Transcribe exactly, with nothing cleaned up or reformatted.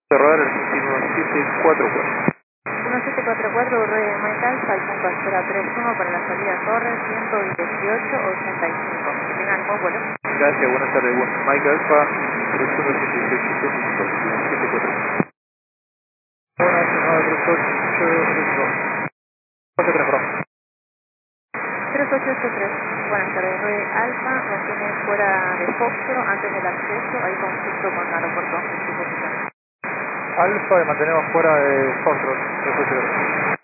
Rodar el uno siete cuatro cuatro. uno siete cuatro cuatro, Red Mike Alpha, al punto cero tres uno para la salida Torres, ciento dieciocho ochenta y cinco. Que tengan buen vuelo. Gracias, buenas tardes. Bueno, Mike Alfa, tres uno siete seis siete siete cuatro. Buenas, no, tres ocho ocho tres, bro. tres ocho ocho tres. Buenas tardes, Red Alpha, mantiene fuera de Foxtrot antes del acceso, hay conflicto con el aeropuerto en su posición. Alfa, mantenemos fuera de Foxtrot, tres ocho tres.